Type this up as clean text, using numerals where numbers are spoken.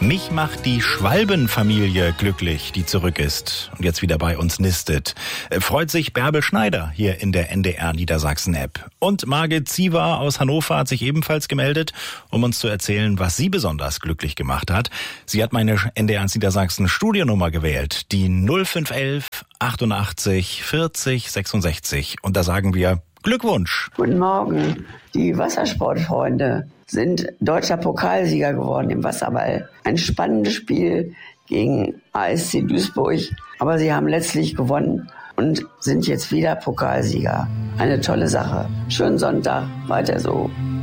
Mich macht die Schwalbenfamilie glücklich, die zurück ist und jetzt wieder bei uns nistet. Freut sich Bärbel Schneider hier in der NDR Niedersachsen-App. Und Margit Ziewer aus Hannover hat sich ebenfalls gemeldet, um uns zu erzählen, was sie besonders glücklich gemacht hat. Sie hat meine NDR Niedersachsen Studionnummer gewählt, die 0511 88 40 66. Und da sagen wir Glückwunsch. Guten Morgen. Die Wassersportfreunde sind deutscher Pokalsieger geworden im Wasserball. Ein spannendes Spiel gegen ASC Duisburg, aber sie haben letztlich gewonnen und sind jetzt wieder Pokalsieger. Eine tolle Sache. Schönen Sonntag, weiter so.